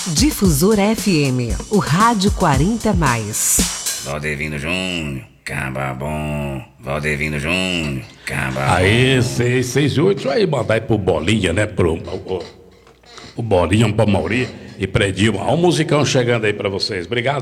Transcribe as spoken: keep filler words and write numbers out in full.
Difusora F M, o rádio quarenta mais. Valdevino Júnior, caba bom. Valdevino Júnior, caba bom. Aí, seis, seis, oito, aí mandar aí pro Bolinha, né? Pro, o, o Bolinha, pro Mauri e Predilma. Olha o musicão chegando aí pra vocês. Obrigado.